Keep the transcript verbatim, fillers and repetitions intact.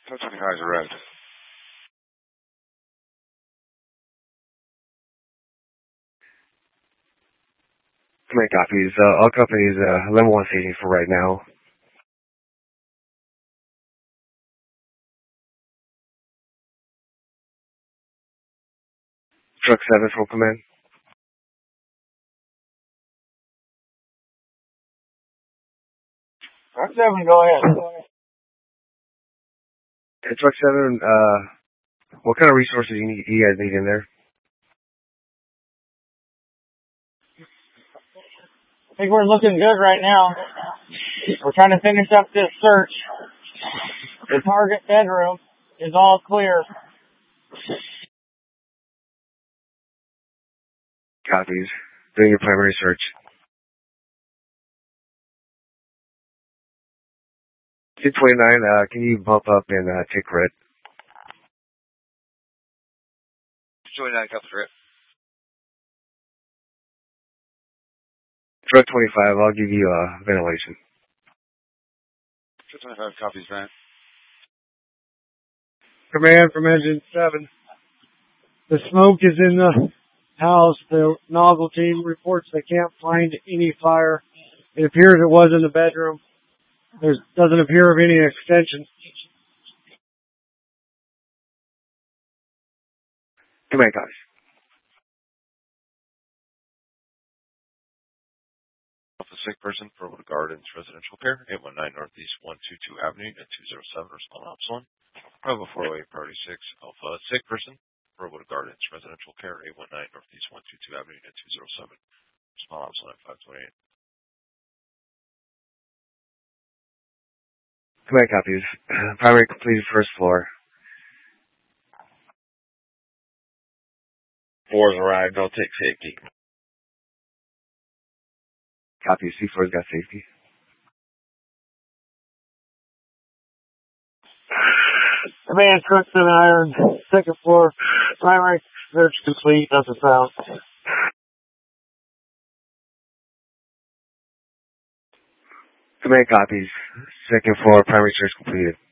ten twenty-five is a red. Command copies. Uh, all companies, uh, level one staging for right now. Truck seven from command. Truck seven, go ahead. Go ahead. Hey, Truck seven, uh, what kind of resources you, need, you guys need in there? I think we're looking good right now. We're trying to finish up this search. The target bedroom is all clear. Copies. Doing your primary search. two twenty-nine, uh, can you bump up and uh, take red? two twenty-nine, copies red. Truck twenty-five, I'll give you uh, ventilation. two twenty-five, copies red. Command from engine seven. The smoke is in the house. The nozzle team reports they can't find any fire. It appears it was in the bedroom. There doesn't appear of any extension. Command copies. A sick person, Provo Gardens Residential Care, eight one nine Northeast one twenty-two Avenue at two oh seven, respond Epsilon. Bravo four oh eight, Priority six, Alpha, sick person, Provo Gardens Residential Care, eight one nine Northeast one twenty-two Avenue at two oh seven, respond Epsilon five twenty-eight. Command copies. Primary completed first floor. Fours arrived, I'll take safety. Copy. C four's got safety. Command, Truck seven Iron, second floor, primary search complete, nothing found. Command copies. Second floor, primary search completed.